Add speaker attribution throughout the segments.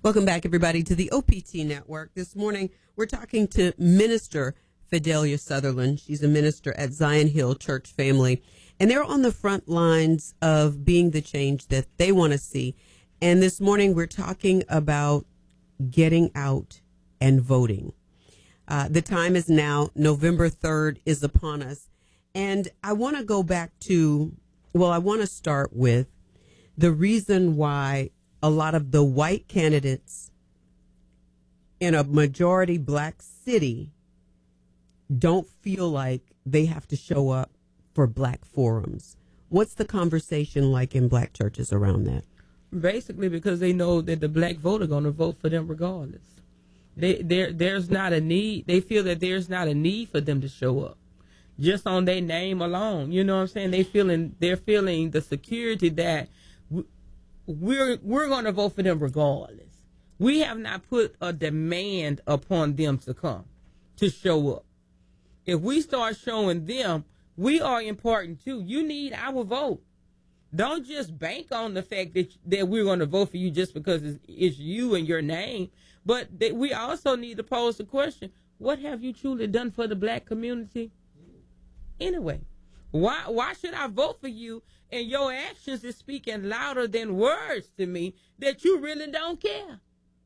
Speaker 1: Welcome back, everybody, to the OPT Network. This morning, we're talking to Minister Fidelia Sutherland. She's a minister at Zion Hill Church Family, and they're on the front lines of being the change that they want to see. And this morning, we're talking about getting out and voting. The time is now. November 3rd is upon us. And I want to go back to, I want to start with the reason why a lot of the white candidates in a majority black city don't feel like they have to show up for black forums. What's the conversation like in black churches around that?
Speaker 2: Basically, because they know that the black vote are going to vote for them regardless. There's not a need. They feel that there's not a need for them to show up just on their name alone. You know what I'm saying? They're feeling the security that we're going to vote for them regardless. We have not put a demand upon them to come, to show up. If we start showing them we are important too, you need our vote. Don't just bank on the fact that we're going to vote for you just because it's you and your name. But that we also need to pose the question, what have you truly done for the black community anyway? Why should I vote for you and your actions is speaking louder than words to me that you really don't care?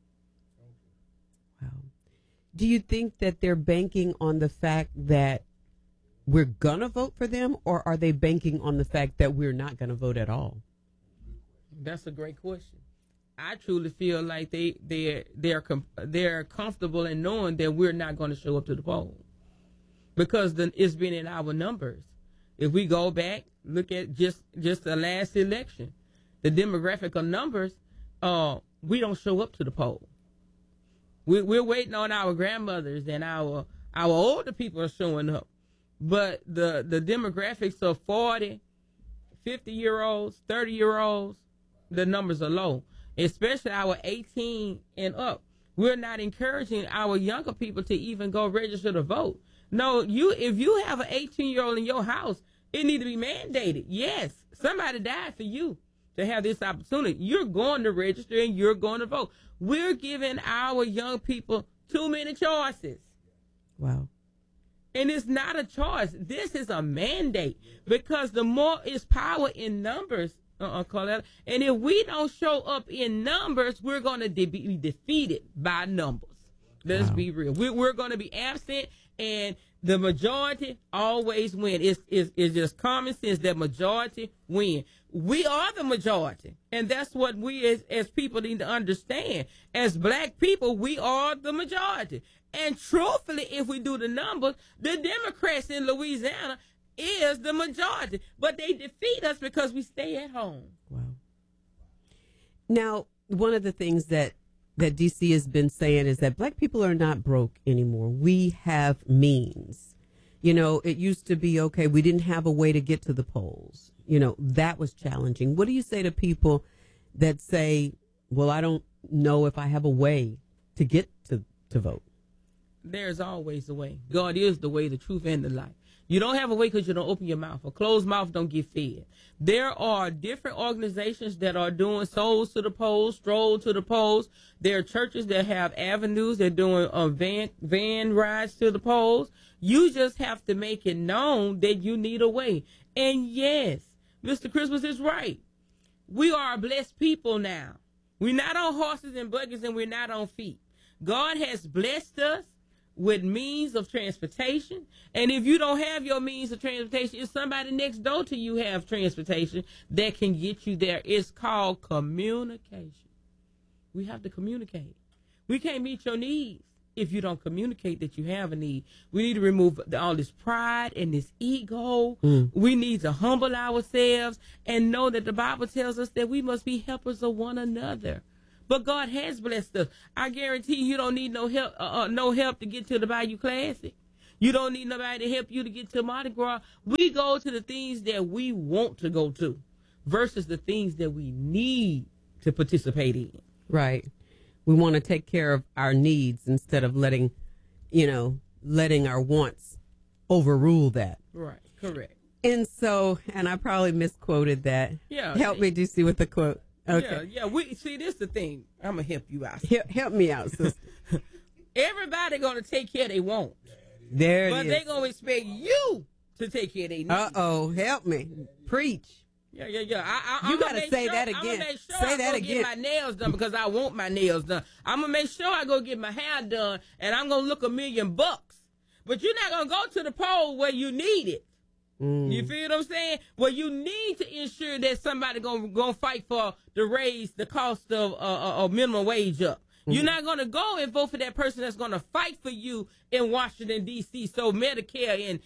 Speaker 1: Wow. Do you think that they're banking on the fact that we're going to vote for them, or are they banking on the fact that we're not going to vote at all?
Speaker 2: That's a great question. I truly feel like they're comfortable in knowing that we're not going to show up to the poll because it's been in our numbers. If we go back, look at just the last election, the demographic of numbers, we don't show up to the poll. We're waiting on our grandmothers and our older people are showing up. But the demographics of 40, 50-year-olds, 30-year-olds, the numbers are low, especially our 18 and up. We're not encouraging our younger people to even go register to vote. No, if you have an 18-year-old in your house, it needs to be mandated. Yes, somebody died for you to have this opportunity. You're going to register and you're going to vote. We're giving our young people too many choices.
Speaker 1: Wow.
Speaker 2: And it's not a choice. This is a mandate because the more is power in numbers, Carletta. And if we don't show up in numbers, we're going to be defeated by numbers. Let's be real. We're going to be absent, and the majority always win. It's just common sense that majority win. We are the majority, and that's what we as people need to understand. As black people, we are the majority. And truthfully, if we do the numbers, the Democrats in Louisiana is the majority. But they defeat us because we stay at home.
Speaker 1: Wow. Now, one of the things that DC has been saying is that black people are not broke anymore. We have means. You know, it used to be, okay, we didn't have a way to get to the polls. You know, that was challenging. What do you say to people that say, well, I don't know if I have a way to get to vote?
Speaker 2: There's always a way. God is the way, the truth, and the life. You don't have a way because you don't open your mouth. A closed mouth don't get fed. There are different organizations that are doing souls to the polls, stroll to the polls. There are churches that have avenues. They're doing van rides to the polls. You just have to make it known that you need a way. And yes, Mr. Christmas is right. We are a blessed people now. We're not on horses and buggies, and we're not on feet. God has blessed us with means of transportation. And if you don't have your means of transportation, if somebody next door to you have transportation that can get you there, it's called communication. We have to communicate. We can't meet your needs if you don't communicate that you have a need. We need to remove all this pride and this ego. We need to humble ourselves and know that the Bible tells us that we must be helpers of one another. But God has blessed us. I guarantee you don't need no help to get to the Bayou Classic. You don't need nobody to help you to get to Mardi Gras. We go to the things that we want to go to versus the things that we need to participate in.
Speaker 1: Right. We want to take care of our needs instead of letting our wants overrule that.
Speaker 2: Right. Correct.
Speaker 1: And so, and I probably misquoted that.
Speaker 2: Yeah.
Speaker 1: Help me, DC, with the quote. Okay.
Speaker 2: Yeah. We see this the thing. I'm gonna help you out.
Speaker 1: Help me out, sister.
Speaker 2: Everybody gonna take care they want.
Speaker 1: There it
Speaker 2: But
Speaker 1: is.
Speaker 2: they gonna expect you to take care they need.
Speaker 1: Help me. Preach.
Speaker 2: Yeah.
Speaker 1: You gotta say that again.
Speaker 2: I'm gonna make sure
Speaker 1: Say
Speaker 2: I
Speaker 1: that
Speaker 2: go
Speaker 1: again.
Speaker 2: get my nails done because I want my nails done. I'm gonna make sure I go get my hair done, and I'm gonna look $1,000,000. But you're not gonna go to the poll where you need it. You feel what I'm saying? Well, you need to ensure that somebody gonna fight to raise the cost of minimum wage up. You're not gonna go and vote for that person that's gonna fight for you in Washington D.C. So Medicare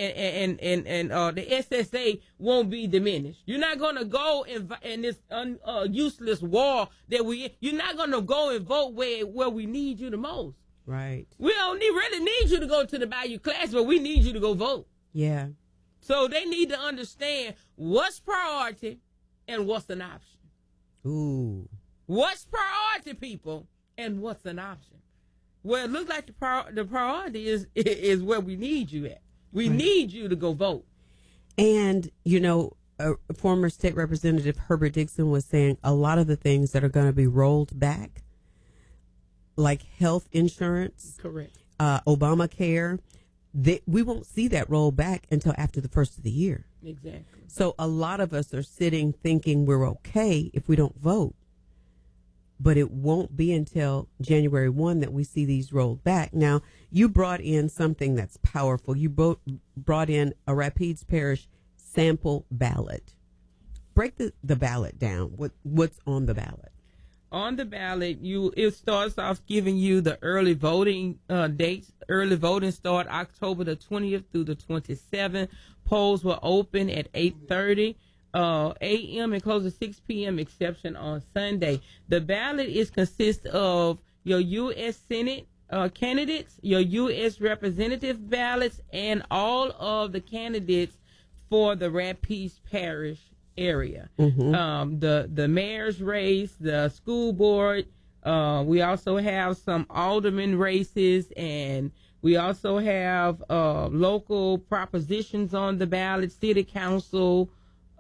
Speaker 2: and the SSA won't be diminished. You're not gonna go in this useless war that you're not gonna go and vote where we need you the most.
Speaker 1: Right.
Speaker 2: We don't really need you to go to the Bayou class, but we need you to go vote.
Speaker 1: Yeah.
Speaker 2: So they need to understand what's priority and what's an option.
Speaker 1: Ooh.
Speaker 2: What's priority, people, and what's an option? Well, it looks like the priority is where we need you at. We need you to go vote.
Speaker 1: And, former state representative Herbert Dixon was saying a lot of the things that are going to be rolled back, like health insurance,
Speaker 2: correct,
Speaker 1: Obamacare, we won't see that roll back until after the first of the year.
Speaker 2: Exactly.
Speaker 1: So a lot of us are sitting thinking we're okay if we don't vote. But it won't be until January 1 that we see these rolled back. Now, you brought in something that's powerful. You brought in a Rapides Parish sample ballot. Break the ballot down. What's on the ballot?
Speaker 2: On the ballot, it starts off giving you the early voting dates. Early voting start October the 20th through the 27th. Polls will open at 8:30 a.m. and close at 6 p.m. exception on Sunday. The ballot consists of your U.S. Senate candidates, your U.S. representative ballots, and all of the candidates for the Rapides Parish area. The mayor's race, the school board. We also have some alderman races, and we also have local propositions on the ballot, city council,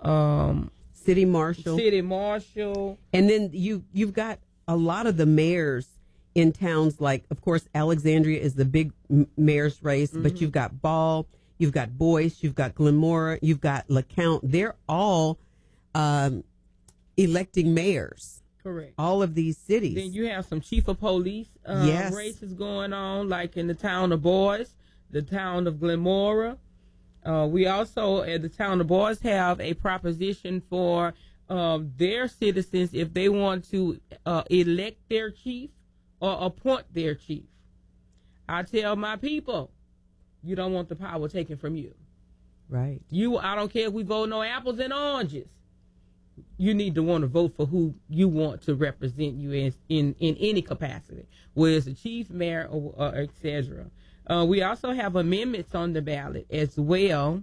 Speaker 1: city marshal. And then you've got a lot of the mayors in towns like, of course, Alexandria is the big mayor's race, but you've got Ball, you've got Boyce, you've got Glenmora, you've got LeCount. They're all electing mayors.
Speaker 2: Correct.
Speaker 1: All of these cities.
Speaker 2: Then you have some chief of police races going on, like in the town of Boyce, the town of Glenmora. We also, at the town of Boyce, have a proposition for their citizens if they want to elect their chief or appoint their chief. I tell my people, you don't want the power taken from you.
Speaker 1: Right.
Speaker 2: I don't care if we vote on apples and oranges. You need to want to vote for who you want to represent you in any capacity, whether it's a chief, mayor, or etc. We also have amendments on the ballot as well.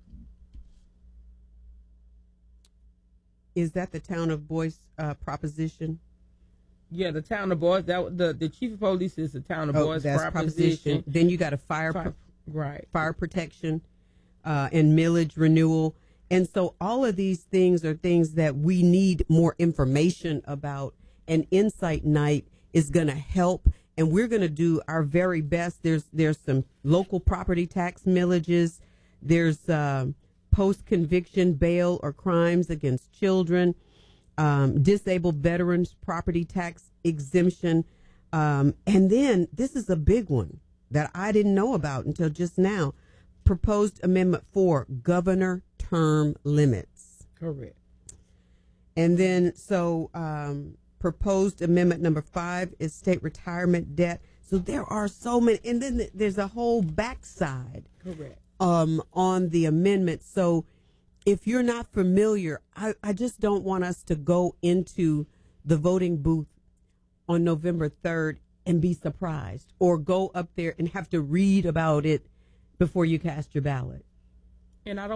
Speaker 1: Is that the town of Boyce proposition?
Speaker 2: Yeah, the town of Boyce. The chief of police is the town of Boyce proposition.
Speaker 1: Then you got a fire protection and millage renewal. And so all of these things are things that we need more information about. And Insight Night is going to help. And we're going to do our very best. There's some local property tax millages. There's post-conviction bail or crimes against children, disabled veterans property tax exemption. And then this is a big one that I didn't know about until just now. Proposed Amendment 4, governor term limits.
Speaker 2: Correct.
Speaker 1: And then proposed amendment number 5 is state retirement debt. So there are so many, and then there's a whole backside.
Speaker 2: Correct.
Speaker 1: On the amendment. So if you're not familiar, I just don't want us to go into the voting booth on November 3rd and be surprised, or go up there and have to read about it before you cast your ballot.
Speaker 2: And I don't